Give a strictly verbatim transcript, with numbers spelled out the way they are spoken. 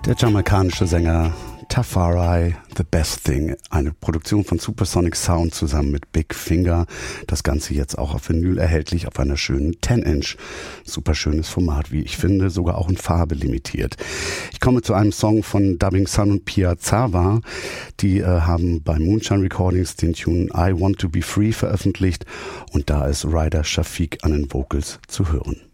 Der jamaikanische Sänger Tafari, The Best Thing, eine Produktion von Supersonic Sound zusammen mit Big Finger. Das Ganze jetzt auch auf Vinyl erhältlich auf einer schönen zehn Inch. Super schönes Format, wie ich finde, sogar auch in Farbe limitiert. Ich komme zu einem Song von Dubbing Sun und Piazzawa. Die äh, haben bei Moonshine Recordings den Tune I Want to Be Free veröffentlicht und da ist Ryder Shafiq an den Vocals zu hören.